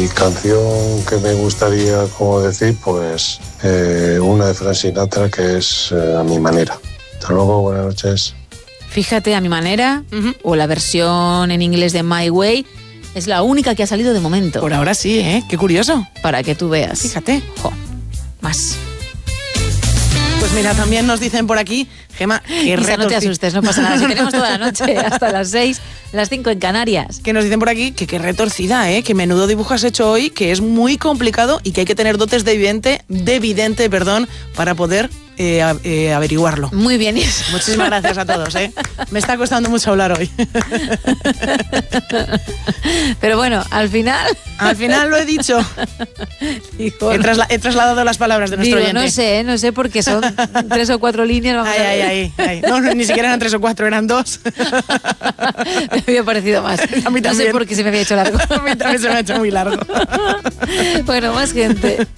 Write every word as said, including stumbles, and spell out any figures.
canción que me gustaría como decir, pues eh, una de Frank Sinatra que es eh, A mi manera. Hasta luego, buenas noches. Fíjate, A mi manera, Uh-huh. o la versión en inglés de My Way, es la única que ha salido de momento. Por ahora sí, ¿eh? Qué curioso. Para que tú veas. Fíjate. Jo, más. Pues mira, también nos dicen por aquí, Gema, que Isa, no te retorci- asustes, no pasa nada. Si tenemos toda la noche hasta las seis, las cinco en Canarias. Que nos dicen por aquí que qué retorcida, ¿eh? Que menudo dibujo has hecho hoy, que es muy complicado y que hay que tener dotes de vidente, de vidente, perdón, para poder eh, a- eh, averiguarlo. Muy bien, Isa. Muchísimas gracias a todos, ¿eh? Me está costando mucho hablar hoy. Pero bueno, al final... Al final lo he dicho. Digo, He, trasla- he trasladado las palabras de nuestro digo, oyente. no sé, no sé, porque son tres o cuatro líneas. Vamos Ay, a ay, ver. ay, ay. No, no, ni siquiera eran tres o cuatro, eran dos. Me había parecido más. A mí No sé también. por qué se me había hecho largo. A mí también se me ha hecho muy largo. Bueno, más gente.